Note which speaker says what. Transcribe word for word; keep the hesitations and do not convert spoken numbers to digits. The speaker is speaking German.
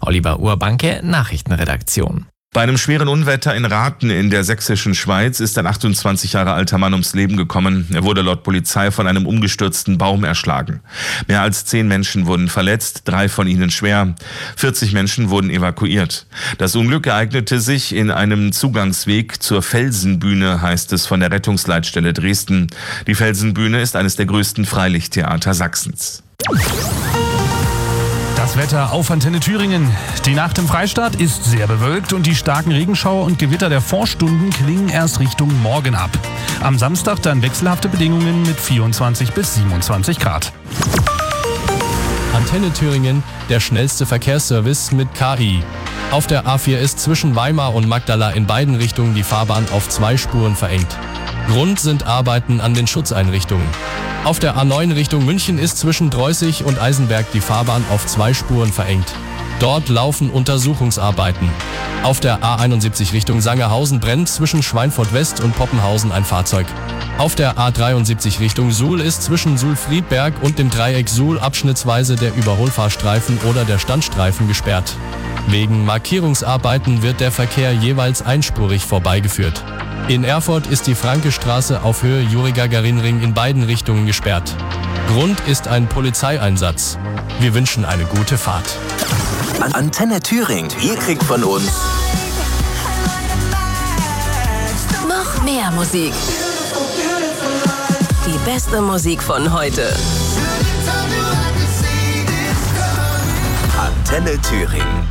Speaker 1: Oliver Urbanke, Nachrichtenredaktion.
Speaker 2: Bei einem schweren Unwetter in Rathen in der sächsischen Schweiz ist ein achtundzwanzig Jahre alter Mann ums Leben gekommen. Er wurde laut Polizei von einem umgestürzten Baum erschlagen. Mehr als zehn Menschen wurden verletzt, drei von ihnen schwer. vierzig Menschen wurden evakuiert. Das Unglück ereignete sich in einem Zugangsweg zur Felsenbühne, heißt es von der Rettungsleitstelle Dresden. Die Felsenbühne ist eines der größten Freilichttheater Sachsens.
Speaker 3: Das Wetter auf Antenne Thüringen. Die Nacht im Freistaat ist sehr bewölkt und die starken Regenschauer und Gewitter der Vorstunden klingen erst Richtung Morgen ab. Am Samstag dann wechselhafte Bedingungen mit vierundzwanzig bis siebenundzwanzig Grad.
Speaker 4: Antenne Thüringen, der schnellste Verkehrsservice mit K I. Auf der A vier ist zwischen Weimar und Magdala in beiden Richtungen die Fahrbahn auf zwei Spuren verengt. Grund sind Arbeiten an den Schutzeinrichtungen. Auf der A neun Richtung München ist zwischen Dreußig und Eisenberg die Fahrbahn auf zwei Spuren verengt. Dort laufen Untersuchungsarbeiten. Auf der A einundsiebzig Richtung Sangerhausen brennt zwischen Schweinfurt West und Poppenhausen ein Fahrzeug. Auf der A dreiundsiebzig Richtung Suhl ist zwischen Suhl-Friedberg und dem Dreieck Suhl abschnittsweise der Überholfahrstreifen oder der Standstreifen gesperrt. Wegen Markierungsarbeiten wird der Verkehr jeweils einspurig vorbeigeführt. In Erfurt ist die Franke-Straße auf Höhe Juri-Gagarin-Ring in beiden Richtungen gesperrt. Grund ist ein Polizeieinsatz. Wir wünschen eine gute Fahrt.
Speaker 5: Antenne Thüringen, ihr kriegt von uns
Speaker 6: noch mehr Musik. Die beste Musik von heute.
Speaker 5: Antenne Thüringen.